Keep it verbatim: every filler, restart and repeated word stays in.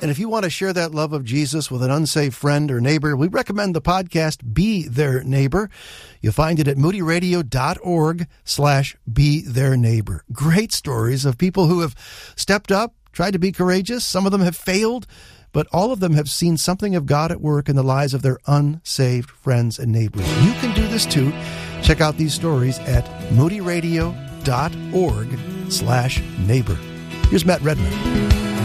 And if you want to share that love of Jesus with an unsaved friend or neighbor, we recommend the podcast Be Their Neighbor. You'll find it at moodyradio.org slash Be Their Neighbor. Great stories of people who have stepped up, tried to be courageous. Some of them have failed, but all of them have seen something of God at work in the lives of their unsaved friends and neighbors. You can do this too. Check out these stories at moodyradio.org slash neighbor. Here's Matt Redman.